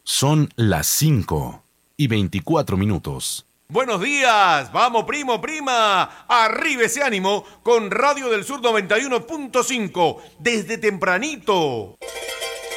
Son las 5:24. Buenos días, vamos primo, prima, arriba ese ánimo con Radio del Sur 91.5, desde tempranito.